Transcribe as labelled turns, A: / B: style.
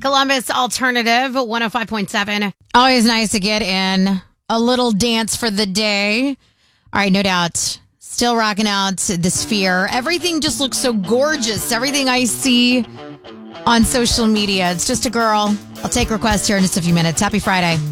A: Columbus Alternative 105.7.
B: Always nice to get in a little dance for the day. All right, no doubt. Still rocking out the Sphere. Everything just looks so gorgeous. Everything I see on social media. It's just a girl. I'll take requests here in just a few minutes. Happy Friday.